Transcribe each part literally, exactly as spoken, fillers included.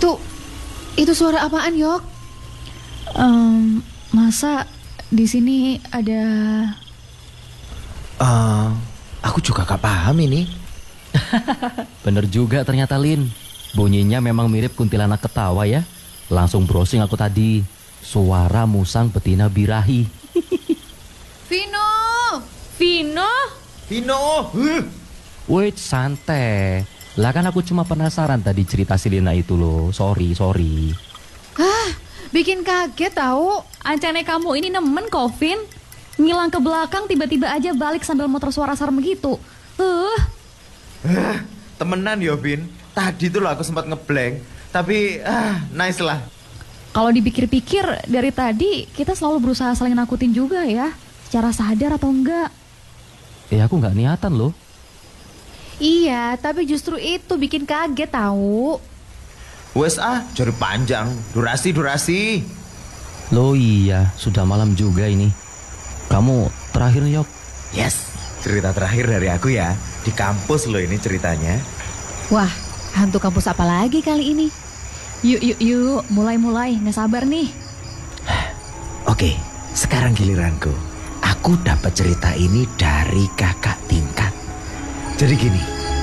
Itu, itu suara apaan, Yok? Um, masa di sini ada... Uh, aku juga gak paham ini. Bener juga ternyata, Lin. Bunyinya memang mirip kuntilanak ketawa ya. Langsung browsing aku tadi. Suara musang betina birahi. Vino! Vino? Vino! Huh. Wait, santai. Lah kan aku cuma penasaran tadi cerita si Lina itu loh. Sorry, sorry. Hah, bikin kaget tahu. Ancane kamu ini nemen kok, Vin. Ngilang ke belakang tiba-tiba aja balik sambil motor suara serem gitu. Uh. Uh, temenan ya, Vin. Tadi tuh loh aku sempat ngeblank. Tapi, ah, nice lah. Kalau dipikir-pikir dari tadi kita selalu berusaha saling nakutin juga ya. Secara sadar atau enggak. Eh, aku nggak niatan loh. Iya, tapi justru itu bikin kaget tahu. Wes ah, jari panjang. Durasi-durasi. Loh iya, sudah malam juga ini. Kamu terakhir, Yok. Yes, cerita terakhir dari aku ya. Di kampus loh ini ceritanya. Wah, hantu kampus apa lagi kali ini? Yuk, yuk, yuk. Mulai-mulai, nggak sabar nih. Oke, sekarang giliranku. Aku dapat cerita ini dari kakak tingkat. Jadi gini.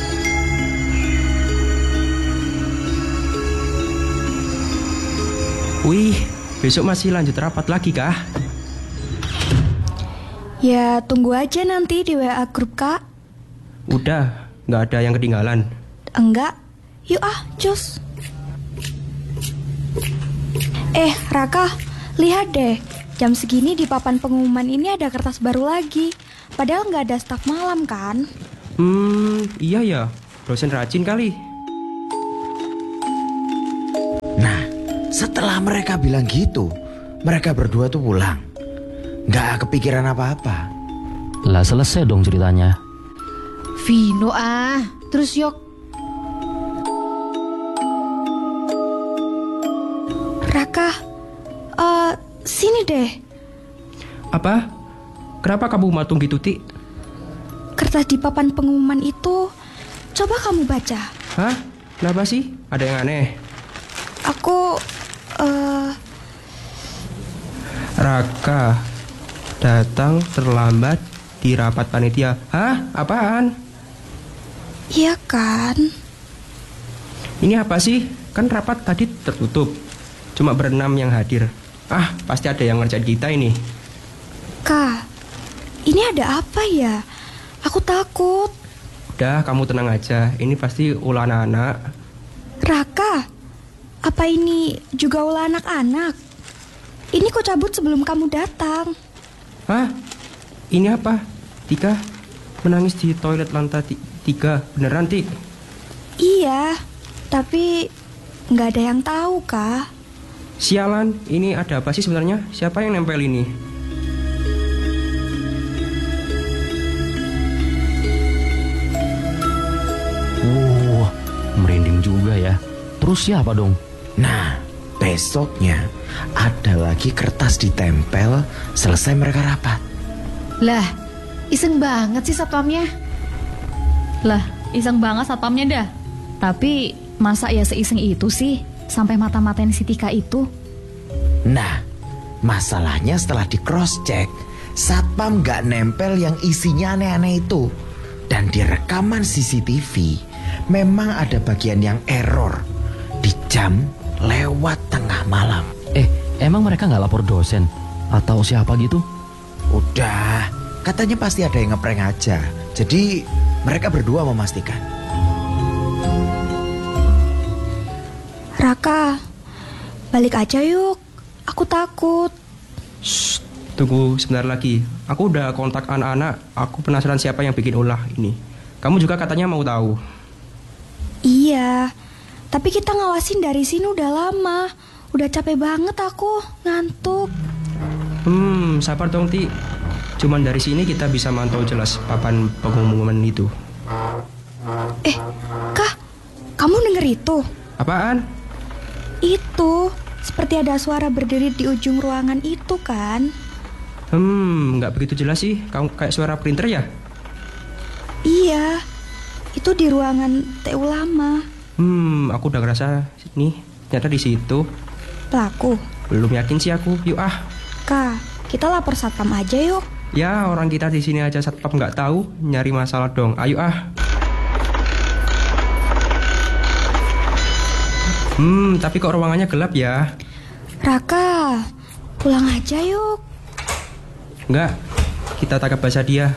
Wih, besok masih lanjut rapat lagi kah? Ya, tunggu aja nanti di W A grup, Kak. Udah, nggak ada yang ketinggalan. Enggak. Yuk ah, cus. Eh, Raka, lihat deh. Jam segini di papan pengumuman ini ada kertas baru lagi. Padahal nggak ada staf malam kan? Hmm, iya ya. Dosen rajin kali. Nah, setelah mereka bilang gitu, mereka berdua tuh pulang. Nggak kepikiran apa-apa. Lah selesai dong ceritanya. Vino ah, terus Yok. Raka, uh, sini deh. Apa? Kenapa kamu matung gitu, Ti? Kertas di papan pengumuman itu, coba kamu baca. Hah? Kenapa sih? Ada yang aneh? Aku, uh... Raka datang terlambat di rapat panitia. Hah? Apaan? Iya kan? Ini apa sih? Kan rapat tadi tertutup. Cuma berenam yang hadir. Ah, pasti ada yang ngerjain kita ini. Kak, ini ada apa ya? Aku takut. Udah, kamu tenang aja. Ini pasti ulah anak-anak. Raka, apa ini juga ulah anak-anak? Ini kok cabut sebelum kamu datang. Hah? Ini apa? Tika menangis di toilet lantai ti- tiga. Beneran, Tik? Iya, tapi nggak ada yang tahu, Kak. Sialan, ini ada apa sih sebenarnya? Siapa yang nempel ini? Wah, merinding juga ya. Terus siapa dong? Nah, besoknya ada lagi kertas ditempel selesai mereka rapat. Lah, iseng banget sih satpamnya. Lah, iseng banget satpamnya dah. Tapi masa ya seiseng itu sih sampai mata-matain si Tika itu? Nah, masalahnya setelah di cross check, satpam gak nempel yang isinya aneh-aneh itu. Dan di rekaman C C T V memang ada bagian yang error di jam lewat tengah malam. Eh, emang mereka nggak lapor dosen atau siapa gitu? Udah, katanya pasti ada yang ngeprank aja. Jadi mereka berdua memastikan. Raka, balik aja yuk. Aku takut. Shh, tunggu sebentar lagi. Aku udah kontak anak-anak. Aku penasaran siapa yang bikin ulah ini. Kamu juga katanya mau tahu. Iya, tapi kita ngawasin dari sini udah lama. Udah capek banget aku, ngantuk. Hmm, sabar dong, Ti. Cuman dari sini kita bisa mantau jelas papan pengumuman itu. Eh, Kak, kamu denger itu? Apaan? Itu, seperti ada suara berdiri di ujung ruangan itu kan? Hmm, nggak begitu jelas sih. Kamu kayak suara printer ya? Iya, itu di ruangan T U lama. Hmm, aku udah ngerasa nih Ternyata di situ. Pelaku. Belum yakin sih aku. Yuk ah. Kak, kita lapor satpam aja yuk. Ya orang kita di sini aja satpam nggak tahu, nyari masalah dong. Ayo ah. Hmm, tapi kok ruangannya gelap ya? Raka, pulang aja yuk. Enggak, kita tangkap basah dia.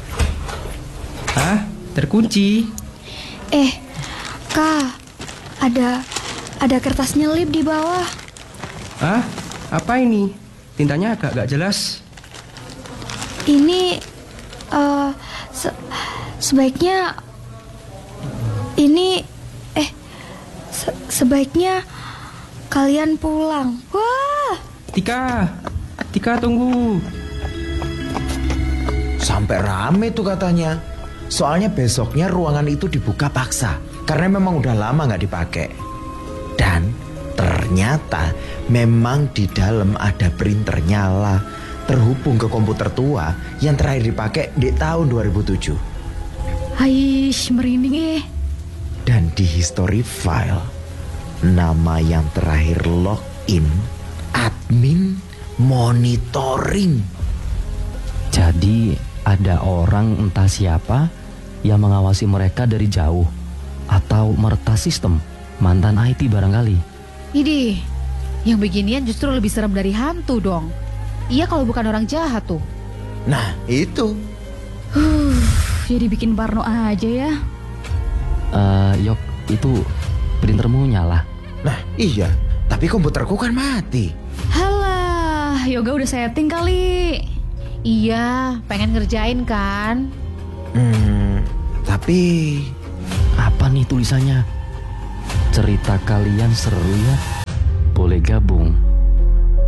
Hah? Terkunci. Eh, Kak, ada ada kertas nyelip di bawah. Hah? Apa ini? Tintanya agak gak jelas. Ini eh se- sebaiknya ini eh se- sebaiknya kalian pulang. Wah, Tika, Tika tunggu. Sampai rame tuh katanya. Soalnya besoknya ruangan itu dibuka paksa karena memang udah lama nggak dipakai. Dan ternyata memang di dalam ada printer nyala terhubung ke komputer tua yang terakhir dipakai di tahun dua ribu tujuh. Aish, merinding eh. Dan di history file nama yang terakhir login admin monitoring. Jadi ada orang entah siapa yang mengawasi mereka dari jauh atau meretas sistem, mantan I T barangkali. Idih, yang beginian justru lebih serem dari hantu dong. Iya kalau bukan orang jahat tuh. Nah itu. Huh, jadi bikin parno aja ya. Eh, Yok, itu printermu nyala. Nah iya, tapi komputerku kan mati. Halah, Yoga udah setting kali. Iya, pengen ngerjain kan? Hmm, tapi Apa nih tulisannya? Cerita kalian seru ya?